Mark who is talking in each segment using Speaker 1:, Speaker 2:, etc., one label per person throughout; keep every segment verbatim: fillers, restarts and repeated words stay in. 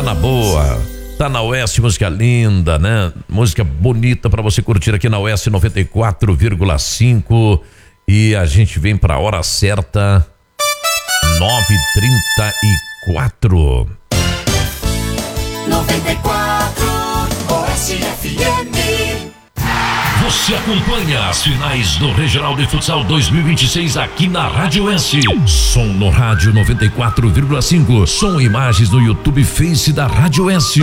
Speaker 1: na boa. Tá na Oeste, música linda, né? Música bonita pra você curtir aqui na Oeste noventa e quatro vírgula cinco. E a gente vem pra hora certa, nove e trinta e quatro.
Speaker 2: noventa e quatro Oeste F M.
Speaker 1: Você acompanha as finais do Regional de Futsal dois mil e vinte e seis aqui na Rádio S. Som no rádio noventa e quatro vírgula cinco. Som e imagens no YouTube Face da Rádio S.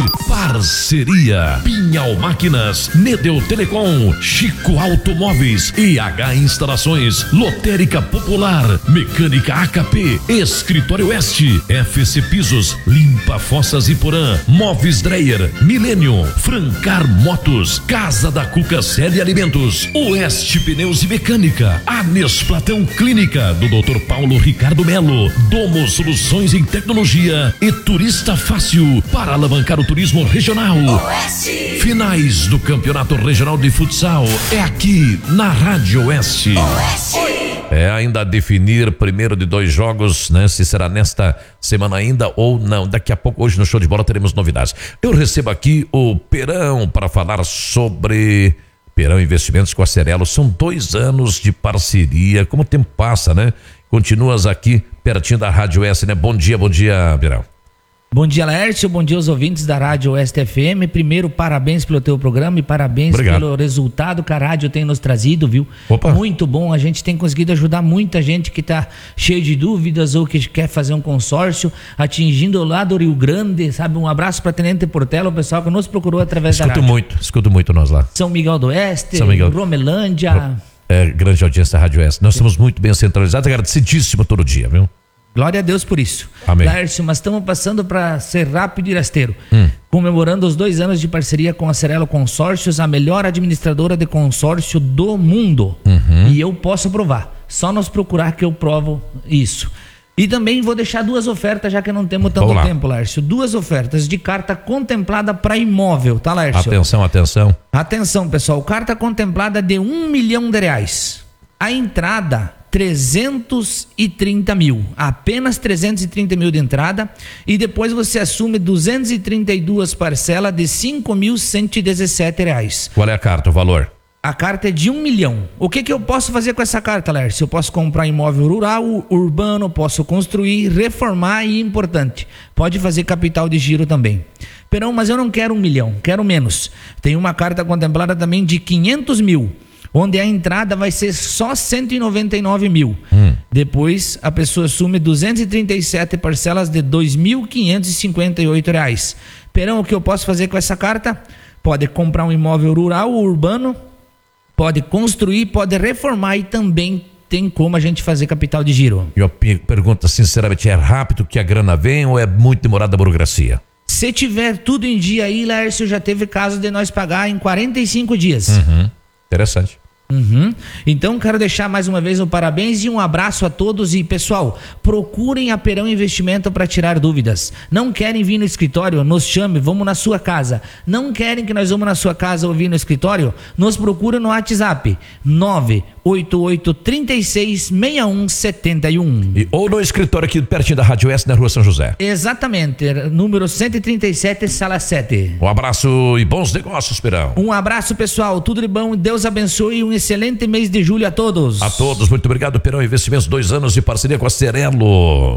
Speaker 1: Parceria Pinhal Máquinas, Nedel Telecom, Chico Automóveis, I H Instalações, Lotérica Popular, Mecânica A K P, Escritório Oeste, F C Pisos, Limpa Fossas e Porã, Móveis Dreyer, Millennium, Francar Motos, Casa da Cuca Série Alimentos, Oeste Pneus e Mecânica, Anes Platão Clínica, do doutor Paulo Ricardo Melo, Domo Soluções em Tecnologia e Turista Fácil, para alavancar o turismo regional.
Speaker 2: Oeste.
Speaker 1: Finais do Campeonato Regional de Futsal é aqui na Rádio Oeste.
Speaker 2: Oeste.
Speaker 1: É ainda a definir primeiro de dois jogos, né? Se será nesta semana ainda ou não. Daqui a pouco, hoje no Show de Bola, teremos novidades. Eu recebo aqui o Perão para falar sobre Perão Investimentos com a Cerelo. São dois anos de parceria. Como o tempo passa, né? Continuas aqui pertinho da Rádio S, né? Bom dia, bom dia, Perão.
Speaker 3: Bom dia, Laércio. Bom dia aos ouvintes da Rádio Oeste F M. Primeiro, parabéns pelo teu programa e parabéns Obrigado. Pelo resultado que a rádio tem nos trazido, viu? Opa. Muito bom. A gente tem conseguido ajudar muita gente que está cheio de dúvidas ou que quer fazer um consórcio, atingindo lá do Rio Grande, sabe? Um abraço para Tenente Portela, o pessoal que nos procurou através
Speaker 1: escuto
Speaker 3: da rádio.
Speaker 1: Escuto muito, escuto muito nós lá.
Speaker 3: São Miguel do Oeste,
Speaker 1: São Miguel.
Speaker 3: Romelândia.
Speaker 1: É, grande audiência da Rádio Oeste. Nós estamos muito bem centralizados, agradecidíssimo todo dia, viu?
Speaker 3: Glória a Deus por isso.
Speaker 1: Amém.
Speaker 3: Laércio, mas estamos passando para ser rápido e rasteiro.
Speaker 1: Hum.
Speaker 3: Comemorando os dois anos de parceria com a Cerelo Consórcios, a melhor administradora de consórcio do mundo.
Speaker 1: Uhum.
Speaker 3: E eu posso provar. Só nos procurar que eu provo isso. E também vou deixar duas ofertas, já que não temos tanto tempo, Laércio. Duas ofertas de carta contemplada para imóvel, tá, Laércio?
Speaker 1: Atenção, atenção.
Speaker 3: Atenção, pessoal. Carta contemplada de um milhão de reais. A entrada, trezentos e trinta mil, apenas trezentos e trinta mil de entrada, e depois você assume duzentas e trinta e duas parcelas de cinco mil cento e dezessete reais.
Speaker 1: Qual é a carta, o valor?
Speaker 3: A carta é de um milhão. O que que eu posso fazer com essa carta, Lércio? Eu posso comprar imóvel rural, urbano, posso construir, reformar e, importante, pode fazer capital de giro também. Perão, mas eu não quero um milhão, quero menos. Tem uma carta contemplada também de quinhentos mil. Onde a entrada vai ser só cento e noventa e nove mil. Hum. Depois a pessoa assume duzentas e trinta e sete parcelas de dois mil quinhentos e cinquenta e oito reais. Perão, o que eu posso fazer com essa carta? Pode comprar um imóvel rural ou urbano, pode construir, pode reformar e também tem como a gente fazer capital de giro.
Speaker 1: Eu pergunto sinceramente, é rápido que a grana vem ou é muito demorada a burocracia?
Speaker 3: Se tiver tudo em dia aí, Laércio, já teve caso de nós pagar em quarenta e cinco dias.
Speaker 1: Uhum. Interessante.
Speaker 3: Uhum. Então quero deixar mais uma vez um parabéns e um abraço a todos. E pessoal, procurem a Perão Investimento para tirar dúvidas. Não querem vir no escritório? Nos chame, vamos na sua casa. Não querem que nós vamos na sua casa ou vir no escritório? Nos procura no WhatsApp nove oito oito, três seis, seis um sete um.
Speaker 1: E, ou no escritório aqui pertinho da Rádio S, na Rua São José.
Speaker 3: Exatamente, número cento e trinta e sete, sala sete.
Speaker 1: Um abraço e bons negócios, Perão.
Speaker 3: Um abraço, pessoal, tudo de bom, Deus abençoe e um excelente mês de julho a todos.
Speaker 1: A todos, muito obrigado. Perão Investimentos, dois anos de parceria com a Cerelo.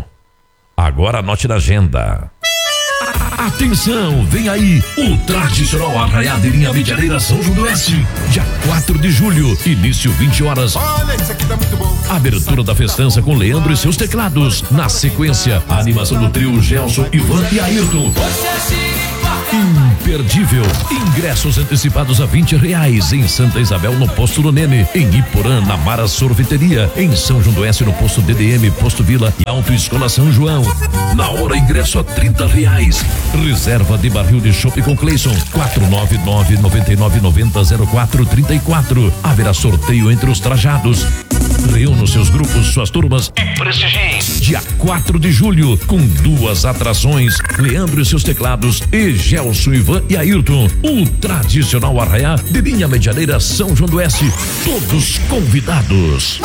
Speaker 1: Agora anote na agenda. Atenção, vem aí o tradicional arraiá de linha medianeira São João do Oeste, dia quatro de julho, início vinte horas.
Speaker 4: Olha, isso aqui tá muito bom.
Speaker 1: Abertura da festança com Leandro e seus teclados. Na sequência, a animação do trio Gelson, Ivan e Ayrton. Imperdível. Ingressos antecipados a vinte reais em Santa Isabel, no Posto do Nene, em Iporã, na Mara Sorveteria, em São João do Oeste, no Posto D D M, Posto Vila e Autoescola São João. Na hora, ingresso a trinta reais. Reserva de barril de chopp com Cleison, quatro nove nove, nove nove nove zero, zero quatro três quatro. Haverá sorteio entre os trajados. Reúna os seus grupos, suas turmas e prestigie. Dia quatro de julho, com duas atrações, Leandro e seus teclados e Gelson, Ivan e Ayrton, o tradicional arraiá de linha medianeira São João do Oeste. Todos convidados.